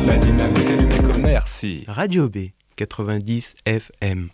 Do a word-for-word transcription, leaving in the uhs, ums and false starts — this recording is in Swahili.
la dynamique numérique, merci. Radio B, quatre-vingt-dix F M.